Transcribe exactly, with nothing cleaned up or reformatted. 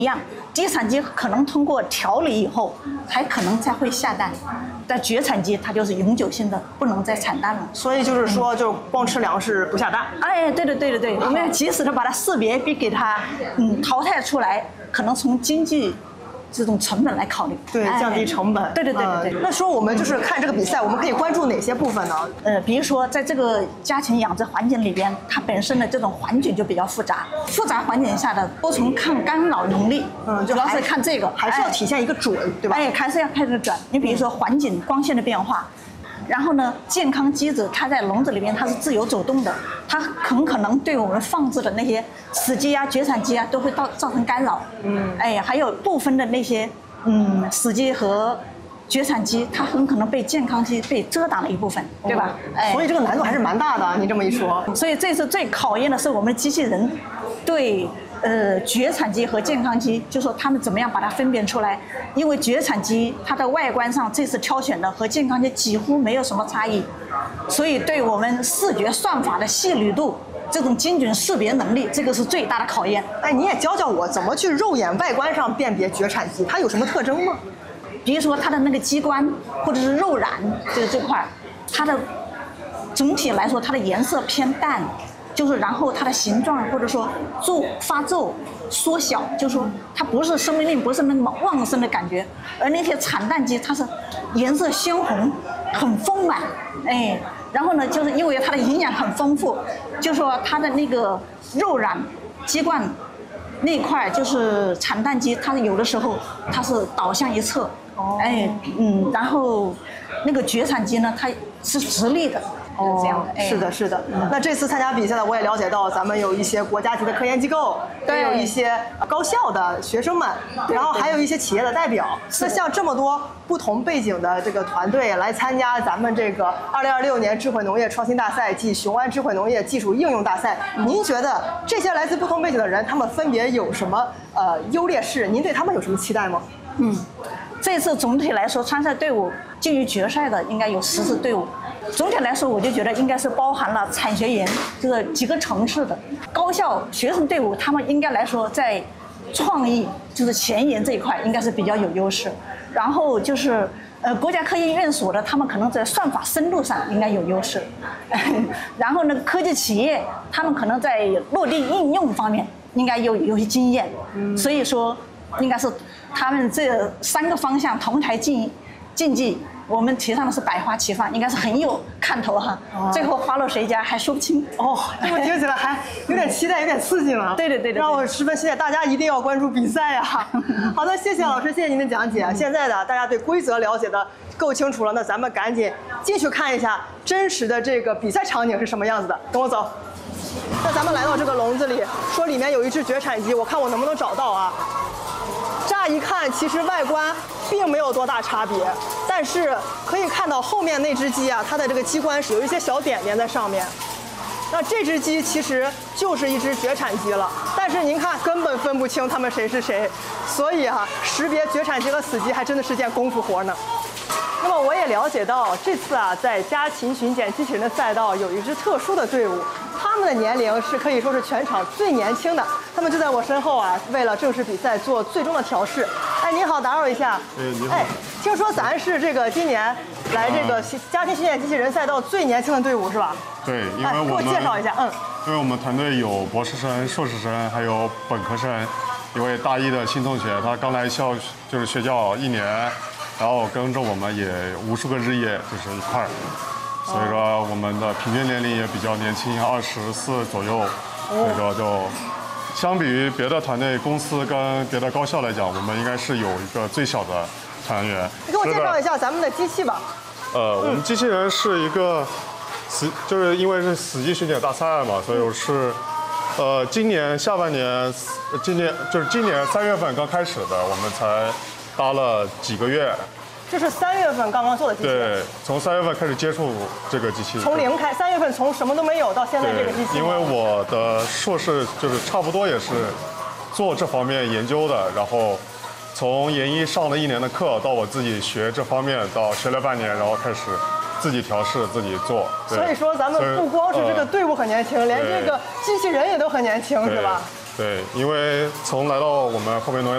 一样，机产机可能通过调理以后，还可能再会下蛋，但绝产机它就是永久性的，不能再产蛋了。 所以就是说，就光吃粮食不下蛋。 哎，对对对对对，我们要及时的把它识别并给它嗯淘汰出来，可能从经济这种成本来考虑， 对，降低成本。 对对对对对。 那说我们就是看这个比赛，我们可以关注哪些部分呢？ 呃，比如说在这个家禽养殖环境里边，它本身的这种环境就比较复杂，复杂环境下的多重抗干扰能力，嗯，主要是看这个， 还是要体现一个准，对吧？ 哎，还是要看这个准。你比如说环境光线的变化。然后呢，健康机子它在笼子里面它是自由走动的，它很可能对我们放置的那些死鸡啊、绝产鸡啊都会造造成干扰。嗯，哎，还有部分的那些嗯死鸡和绝产鸡，它很可能被健康鸡被遮挡了一部分，对吧？ 哎，所以这个难度还是蛮大的。你这么一说， 所以这次最考验的是我们的机器人对。呃，绝产鸡和健康鸡，就说他们怎么样把它分辨出来？因为绝产鸡它的外观上这次挑选的和健康鸡几乎没有什么差异，所以对我们视觉算法的细腻度、这种精准识别能力，这个是最大的考验。 哎，你也教教我怎么去肉眼外观上辨别绝产鸡，它有什么特征吗？ 比如说它的那个鸡冠或者是肉膻这这块，它的总体来说它的颜色偏淡。就是然后它的形状或者说皱发皱缩小，就是说它不是生命力不是那么旺盛的感觉，而那些产蛋鸡它是颜色鲜红，很丰满，哎，然后呢就是因为它的营养很丰富，就说它的那个肉膻鸡冠那块就是产蛋鸡，它有的时候它是倒向一侧，哎嗯，然后那个绝产鸡呢它是直立的。哦，这样的， 是的，是的。那这次参加比赛呢，我也了解到，咱们有一些国家级的科研机构，也有一些高校的学生们，然后还有一些企业的代表。那像这么多不同背景的这个团队来参加咱们这个二零二六年智慧农业创新大赛暨雄安智慧农业技术应用大赛，您觉得这些来自不同背景的人，他们分别有什么呃优劣势？您对他们有什么期待吗？ 嗯，这次总体来说，参赛队伍进入决赛的应该有十支队伍。总体来说，我就觉得应该是包含了产学研这几个城市的高校学生队伍，他们应该来说在创意就是前沿这一块应该是比较有优势。然后就是呃国家科研院所的，他们可能在算法深度上应该有优势。然后呢，科技企业他们可能在落地应用方面应该有有些经验。所以说，应该是他们这三个方向同台竞竞技。我们提倡的是百花齐放，应该是很有看头哈。哦、最后花落谁家还说不清哦，这么听起来还有点期待，有点刺激了。 对对对对， 让我十分期待，大家一定要关注比赛呀、啊。好的，谢谢老师，谢谢您的讲解。现在呢，大家对规则了解的够清楚了，那咱们赶紧进去看一下真实的这个比赛场景是什么样子的。跟我走。那咱们来到这个笼子里，说里面有一只绝产鸡，我看我能不能找到啊？乍一看，其实外观并没有多大差别，但是可以看到后面那只鸡啊，它的这个鸡冠是有一些小点点在上面。那这只鸡其实就是一只绝产鸡了，但是您看根本分不清它们谁是谁，所以啊，识别绝产鸡和死鸡还真的是件功夫活呢。那么我也了解到，这次啊，在家禽巡检机器人的赛道有一支特殊的队伍，他们的年龄是可以说是全场最年轻的，他们就在我身后啊，为了正式比赛做最终的调试。哎，您好，打扰一下。 哎，你好。 哎，听说咱是这个今年来这个家禽巡检机器人赛道最年轻的队伍是吧？ 对，因为我们、哎、 给我介绍一下，嗯。 因为我们团队有博士生、硕士生，还有本科生，一位大一的新同学，他刚来校就是学校一年。然后跟着我们也无数个日夜就是一块儿，所以说我们的平均年龄也比较年轻，二十四左右。所以说就相比于别的团队、公司跟别的高校来讲，我们应该是有一个最小的团员。 你给我介绍一下咱们的机器吧。 呃，我们机器人是一个死，就是因为是死鸡巡检大赛嘛，所以我是呃今年下半年，今年就是今年三月份刚开始的，我们才。搭了几个月， 这是三月份刚刚做的机器。 对，从三月份开始接触这个机器。 从零开，三月份从什么都没有到现在这个机器。 因为我的硕士就是差不多也是做这方面研究的，然后从研一上了一年的课，到我自己学这方面，到学了半年，然后开始自己调试、自己做。 所以说咱们不光是这个队伍很年轻，呃、连这个机器人也都很年轻，是吧？ 对，因为从来到我们后面农业。